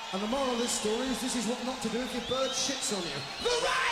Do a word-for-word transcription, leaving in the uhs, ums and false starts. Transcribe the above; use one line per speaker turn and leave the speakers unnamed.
And the moral of this story is this is what not to do if your bird shits on you. The rain!